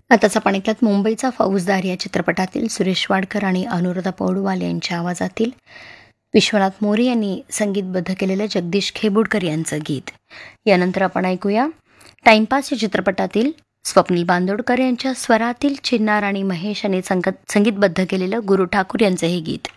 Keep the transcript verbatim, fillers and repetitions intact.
आताच आपण ऐकलात मुंबईचा फौजदार या चित्रपटातील सुरेश वाडकर आणि अनुराधा पौडवाल यांच्या आवाजातील विश्वनाथ मोरे यांनी संगीतबद्ध केलेलं जगदीश खेबुडकर यांचं गीत. यानंतर आपण ऐकूया टाइमपास या चित्रपटातील स्वप्नील बांदोडकर यांच्या स्वरातील चिन्नार आणि महेश यांनी संगत संगीतबद्ध केलेलं गुरु ठाकूर यांचं हे गीत.